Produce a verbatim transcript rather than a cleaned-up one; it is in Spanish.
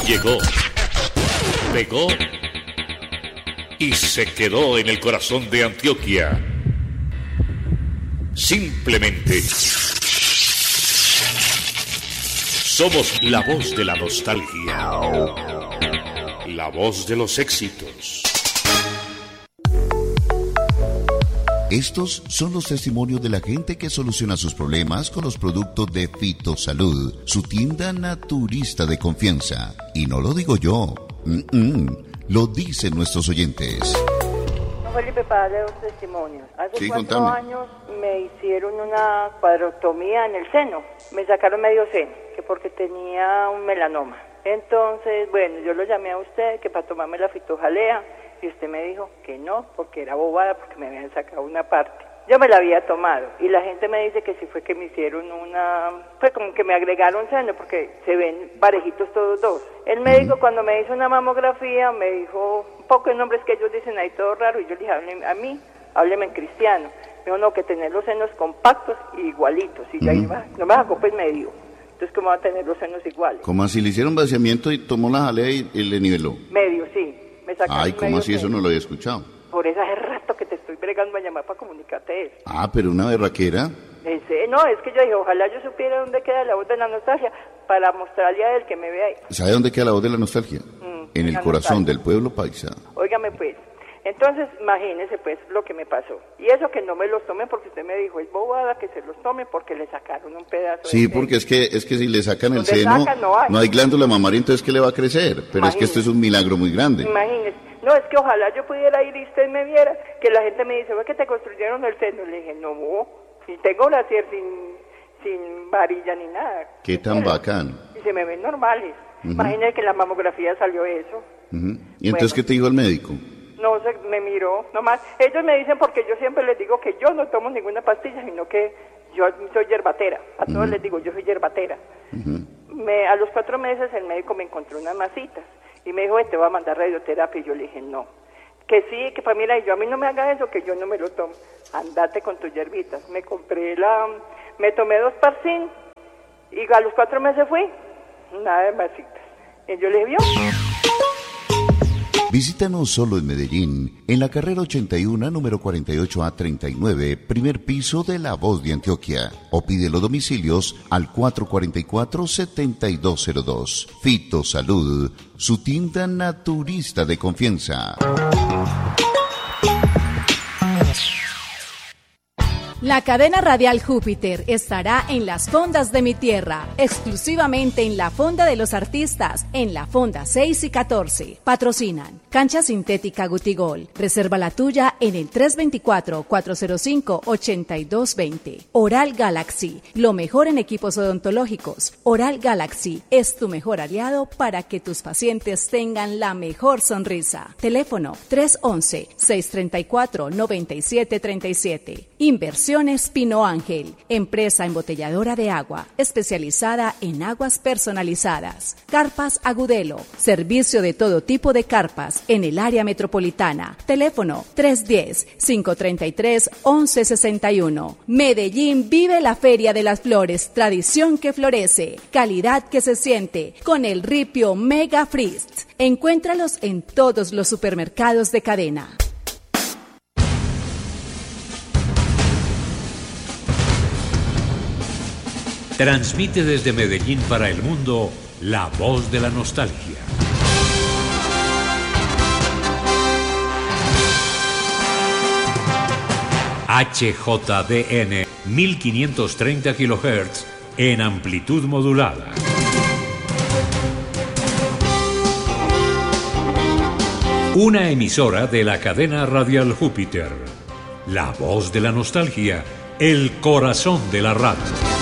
Llegó, pegó y se quedó en el corazón de Antioquia. Simplemente somos la voz de la nostalgia, la voz de los éxitos. Estos son los testimonios de la gente que soluciona sus problemas con los productos de Fitosalud, su tienda naturista de confianza. Y no lo digo yo, Mm-mm. lo dicen nuestros oyentes. Felipe, para darle un testimonio. Hace Sí, cuatro contame. años me hicieron una cuadrotomía en el seno. Me sacaron medio seno, que porque tenía un melanoma. Entonces, bueno, yo lo llamé a usted que para tomarme la fitojalea, y usted me dijo que no, porque era bobada, porque me habían sacado una parte. Yo me la había tomado, y la gente me dice que sí fue que me hicieron una... Fue como que me agregaron seno, porque se ven parejitos todos dos. El médico, cuando me hizo una mamografía, me dijo un poco de nombres que ellos dicen ahí todo raro, y yo le dije, hábleme a mí, hábleme en cristiano. Me dijo, no, que tener los senos compactos y igualitos, y ya Ujú. iba, no me sacó pues medio. Entonces, ¿cómo va a tener los senos iguales? Como así le hicieron vaciamiento y tomó la jalea y, y le niveló. Medio, sí. Me sacaron Ay, ¿cómo medio así? Eso seno. no lo había escuchado. Por eso hace rato que te estoy bregando a llamar para comunicarte eso. Ah, pero una berraquera. Ese, no, es que yo dije, ojalá yo supiera dónde queda la voz de la nostalgia para mostrarle a él que me vea ahí. ¿Sabe dónde queda la voz de la nostalgia? Mm, en el la corazón nostalgia. del pueblo paisa. Óigame pues, entonces imagínese pues lo que me pasó. Y eso que no me los tomen porque usted me dijo, es bobada que se los tomen porque le sacaron un pedazo de Sí, seno. porque es que es que si le sacan el Donde seno, sacan, no hay. no hay glándula mamaria, entonces ¿qué le va a crecer? Pero es que esto es un milagro muy grande. Imagínese. No, es que ojalá yo pudiera ir y usted me viera, que la gente me dice, ¿fue que te construyeron el seno? Le dije, no, si tengo brasier sin, sin varilla ni nada. Qué tan bacán. Y se me ven normales. Ujú. Imagínese que en la mamografía salió eso. Ujú. ¿Y entonces Bueno. qué te dijo el médico? No, se me miró, nomás. Ellos me dicen porque yo siempre les digo que yo no tomo ninguna pastilla, sino que yo soy yerbatera. A todos Ujú. les digo, yo soy yerbatera. Ujú. Me, a los cuatro meses el médico me encontró unas masitas y me dijo, "Eh, te va a mandar radioterapia", y yo le dije, no. Que sí, que para mira, y yo a mí no me haga eso, que yo no me lo tomo. Andate con tus hierbitas. Me compré la, me tomé dos Parsin y a los cuatro meses fui, nada de masitas. Y yo le dije, ¿vio? Visítanos solo en Medellín, en la carrera ochenta y uno, número cuarenta y ocho A treinta y nueve, primer piso de La Voz de Antioquia. O pide los domicilios al cuatro cuatro cuatro, siete dos cero dos. Fitosalud, su tienda naturista de confianza. La cadena radial Júpiter estará en las fondas de mi tierra, exclusivamente en la fonda de los artistas, en la fonda seis y catorce. Patrocinan Cancha Sintética Gutigol. Reserva la tuya en el tres dos cuatro, cuatro cero cinco, ocho dos dos cero. Oral Galaxy, lo mejor en equipos odontológicos. Oral Galaxy es tu mejor aliado para que tus pacientes tengan la mejor sonrisa. Teléfono tres once, seis treinta y cuatro, noventa y siete treinta y siete. Inversión Pino Ángel, empresa embotelladora de agua, especializada en aguas personalizadas. Carpas Agudelo, servicio de todo tipo de carpas en el área metropolitana. Teléfono tres uno cero, cinco tres tres, once sesenta y uno. Medellín vive la Feria de las Flores, tradición que florece, calidad que se siente, con el ripio Mega Freeze. Encuéntralos en todos los supermercados de cadena. Transmite desde Medellín para el mundo La Voz de la Nostalgia. H J D N mil quinientos treinta kilohertz en amplitud modulada. Una emisora de la cadena radial Júpiter. La Voz de la Nostalgia, el corazón de la radio.